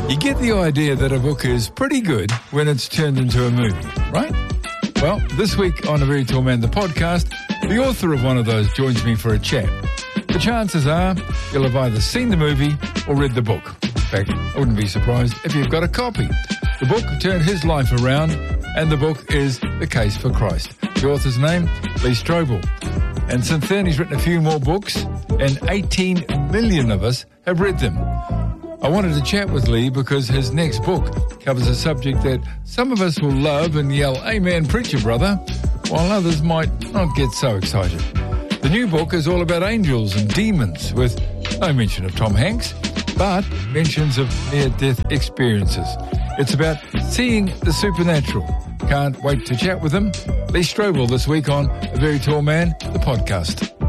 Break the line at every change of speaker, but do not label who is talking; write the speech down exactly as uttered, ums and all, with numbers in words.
You get the idea that a book is pretty good when it's turned into a movie, right? Well, this week on A Very Tall Man, the podcast, the author of one of those joins me for a chat. The chances are you'll have either seen the movie or read the book. In fact, I wouldn't be surprised if you've got a copy. The book turned his life around, and the book is The Case for Christ. The author's name, Lee Strobel. And since then, he's written a few more books, and eighteen million of us have read them. I wanted to chat with Lee because his next book covers a subject that some of us will love and yell, "Amen, preacher, brother," while others might not get so excited. The new book is all about angels and demons, with no mention of Tom Hanks, but mentions of near-death experiences. It's about seeing the supernatural. Can't wait to chat with him. Lee Strobel this week on A Very Tall Man, the podcast.